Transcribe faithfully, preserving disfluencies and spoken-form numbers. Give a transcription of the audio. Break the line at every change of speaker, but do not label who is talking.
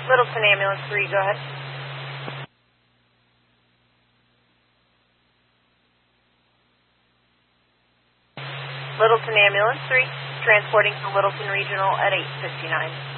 Littleton Ambulance three, go ahead. Littleton Ambulance three, transporting to Littleton Regional at eight fifty-nine.